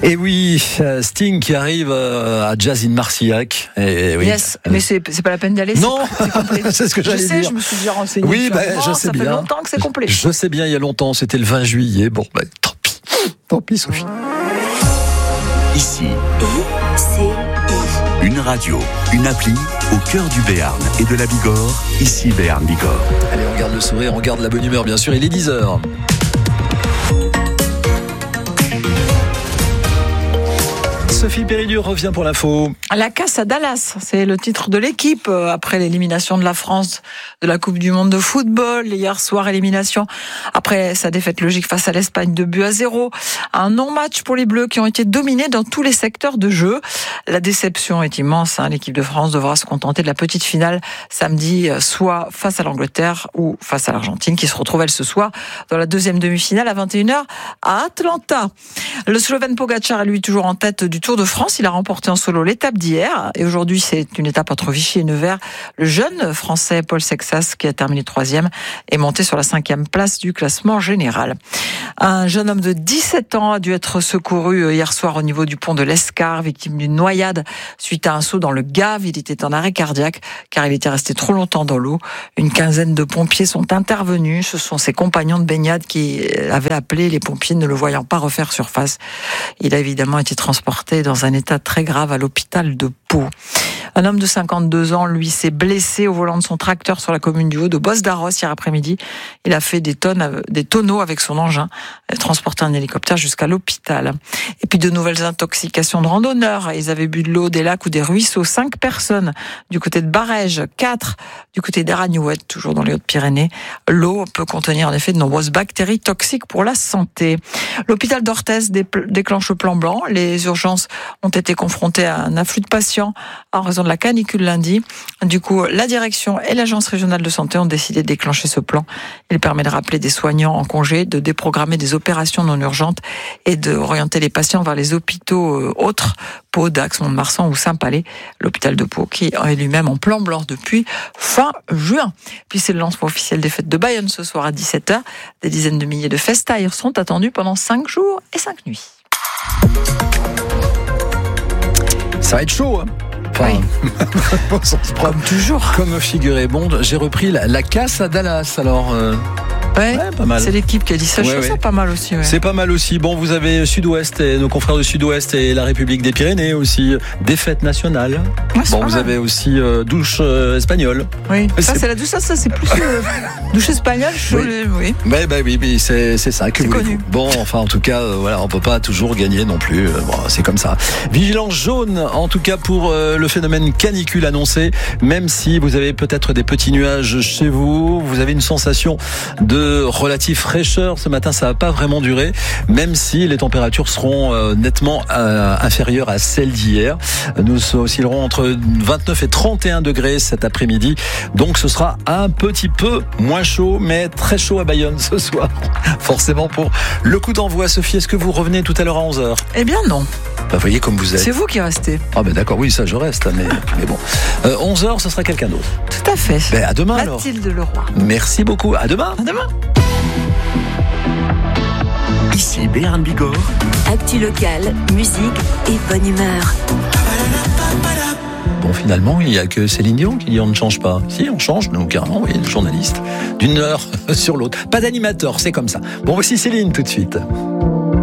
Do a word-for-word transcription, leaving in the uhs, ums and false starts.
Et oui, Sting qui arrive à Jazz in Marcillac. Et oui. Yes, mais c'est, c'est pas la peine d'y aller. Non, c'est, complet. c'est ce que j'allais je sais, dire. Je me suis déjà renseigné. Oui, bah, je sais ça bien. Ça fait longtemps que c'est complet. Je sais bien, il y a longtemps, c'était le vingt juillet. Bon, bah, tant pis. Tant pis, Sophie. Ici, I C I. Une radio, une appli au cœur du Béarn et de la Bigorre. Ici Béarn Bigorre. Allez, on garde le sourire, on garde la bonne humeur, bien sûr. Il est dix heures. Sophie Péridur revient pour l'info. La casse à Dallas, c'est le titre de l'équipe après l'élimination de la France de la Coupe du Monde de football. Hier soir, élimination après sa défaite logique face à l'Espagne de but à zéro. Un non-match pour les Bleus qui ont été dominés dans tous les secteurs de jeu. La déception est immense. Hein. L'équipe de France devra se contenter de la petite finale samedi, soit face à l'Angleterre ou face à l'Argentine, qui se retrouve elle ce soir dans la deuxième demi-finale à vingt et une heures à Atlanta. Le Slovène Pogačar est lui toujours en tête du Tour de France. Il a remporté en solo l'étape d'hier. Et aujourd'hui, c'est une étape entre Vichy et Nevers. Le jeune Français Paul Sexas, qui a terminé troisième, est monté sur la cinquième place du classement général. Un jeune homme de dix-sept ans a dû être secouru hier soir au niveau du pont de l'Escar, victime d'une noyade suite à un saut dans le Gave. Il était en arrêt cardiaque car il était resté trop longtemps dans l'eau. Une quinzaine de pompiers sont intervenus. Ce sont ses compagnons de baignade qui avaient appelé les pompiers, ne le voyant pas refaire surface. Il a évidemment été transporté dans un état très grave à l'hôpital de Pau. Un homme de cinquante-deux ans, lui, s'est blessé au volant de son tracteur sur la commune du Haut de Bosdarros hier après-midi. Il a fait des tonnes, des tonneaux avec son engin, transporté en hélicoptère jusqu'à l'hôpital. Et puis de nouvelles intoxications de randonneurs. Ils avaient bu de l'eau des lacs ou des ruisseaux. Cinq personnes du côté de Barège, quatre du côté d'Eragnouette, toujours dans les Hautes-Pyrénées. L'eau peut contenir en effet de nombreuses bactéries toxiques pour la santé. L'hôpital d'Orthez déclenche le plan blanc. Les urgences ont été confrontées à un afflux de patients en raison de la canicule lundi. Du coup, la direction et l'agence régionale de santé ont décidé de déclencher ce plan. Il permet de rappeler des soignants en congé, de déprogrammer des opérations non urgentes et d'orienter les patients vers les hôpitaux autres, Pau, Dax, Mont-de-Marsan ou Saint-Palais. L'hôpital de Pau qui est lui-même en plan blanc depuis fin juin. Puis c'est le lancement officiel des fêtes de Bayonne ce soir à dix-sept heures. Des dizaines de milliers de festaires sont attendus pendant cinq jours et cinq nuits. Ça va être chaud, hein. Enfin, oui. Comme toujours. Comme figurait Bond, j'ai repris la, la casse à Dallas. Alors, euh... ouais, ouais, pas mal. C'est l'équipe qui a dit ça. Ouais, Je trouve ouais. ça pas mal aussi. Ouais. C'est pas mal aussi. Bon, vous avez Sud-Ouest et nos confrères de Sud-Ouest et la République des Pyrénées aussi. Des fêtes nationales. Ouais, bon, vous mal. avez aussi euh, douche euh, espagnole. Oui. Ça, c'est... c'est la douche. Ça, ça c'est plus euh, douche espagnole. Oui. Le... oui. Mais bah, oui, oui, c'est c'est ça que c'est connu. Bon, enfin, en tout cas, euh, voilà, on peut pas toujours gagner non plus. Euh, bon, c'est comme ça. Vigilance jaune, en tout cas pour euh, le phénomène canicule annoncé. Même si vous avez peut-être des petits nuages chez vous, vous avez une sensation de relative fraîcheur. Ce matin, ça va pas vraiment durer, même si les températures seront euh, nettement euh, inférieures à celles d'hier. Nous oscillerons entre vingt-neuf et trente et un degrés cet après-midi. Donc, ce sera un petit peu moins chaud, mais très chaud à Bayonne ce soir. Forcément pour le coup d'envoi. Sophie, est-ce que vous revenez tout à l'heure à onze heures? Eh bien, non. Bah, voyez comme vous êtes. C'est vous qui restez. Ah ben d'accord, oui, ça je reste, mais, mais bon. Euh, onze heures, ce sera quelqu'un d'autre. Tout à fait. Ben, à demain alors. Mathilde Leroy. Merci beaucoup. À demain. À demain. Ici Béarn Bigorre. Actu locale, musique et bonne humeur. Bon, finalement, il n'y a que Céline Dion qui dit on ne change pas. Si, on change, nous, carrément, oui, le journaliste. D'une heure sur l'autre. Pas d'animateur, c'est comme ça. Bon, voici Céline tout de suite.